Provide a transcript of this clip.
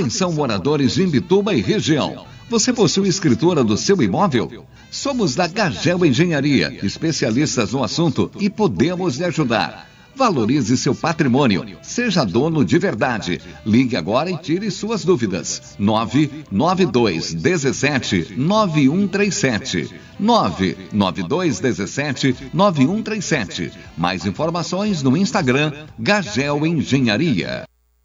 Atenção, moradores de Imbituba e região. Você possui escritura do seu imóvel? Somos da Gagel Engenharia, especialistas no assunto e podemos lhe ajudar. Valorize seu patrimônio. Seja dono de verdade. Ligue agora e tire suas dúvidas. 99217-9137. 99217-9137. Mais informações no Instagram, Gagel Engenharia.